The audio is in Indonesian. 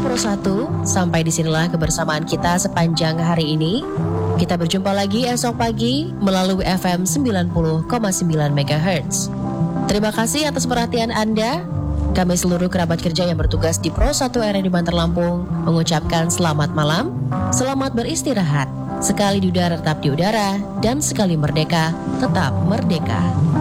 Pro 1, sampai disinilah kebersamaan kita sepanjang hari ini. Kita berjumpa lagi esok pagi melalui FM 90,9 MHz. Terima kasih atas perhatian Anda. Kami seluruh kerabat kerja yang bertugas di Pro 1 RRI Banter Lampung mengucapkan selamat malam, selamat beristirahat. Sekali di udara tetap di udara, dan sekali merdeka tetap merdeka.